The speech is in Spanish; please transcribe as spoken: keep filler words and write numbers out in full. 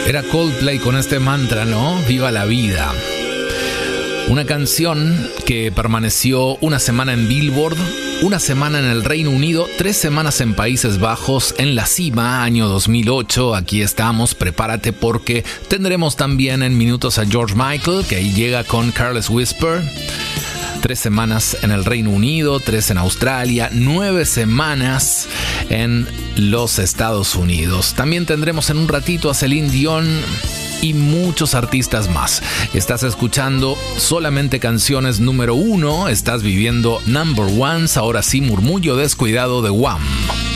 Era Coldplay con este mantra, ¿no? Viva la vida. Una canción que permaneció una semana en Billboard, una semana en el Reino Unido, tres semanas en Países Bajos, en la cima, año dos mil ocho. Aquí estamos, prepárate porque tendremos también en minutos a George Michael, que ahí llega con Careless Whisper. Tres semanas en el Reino Unido, tres en Australia, nueve semanas en los Estados Unidos. También tendremos en un ratito a Celine Dion y muchos artistas más. Estás escuchando solamente canciones número uno. Estás viviendo number ones. Ahora sí, Murmullo Descuidado de Wham.